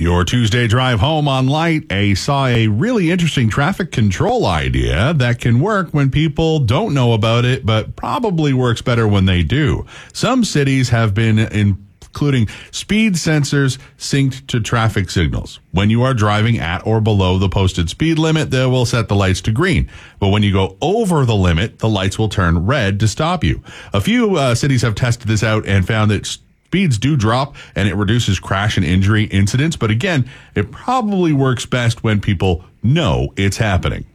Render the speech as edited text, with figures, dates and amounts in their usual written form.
Your Tuesday drive home on Light saw a really interesting traffic control idea that can work when people don't know about it, but probably works better when they do. Some cities have been including speed sensors synced to traffic signals. When you are driving at or below the posted speed limit, they will set the lights to green. But when you go over the limit, the lights will turn red to stop you. A few cities have tested this out and found that speeds do drop and it reduces crash and injury incidents. But again, it probably works best when people know it's happening.